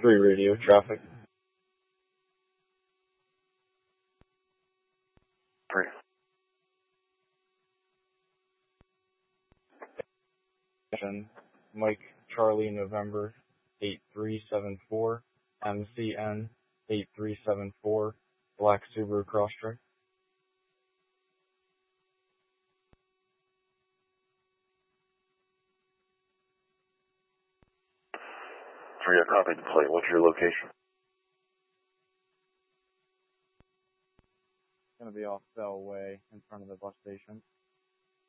3 radio traffic. 3. Mike Charlie November 8374, MCN 8374, Black Subaru Crosstrek. 3, I copied the plate. What's your location? It's going to be off Bell Way in front of the bus station.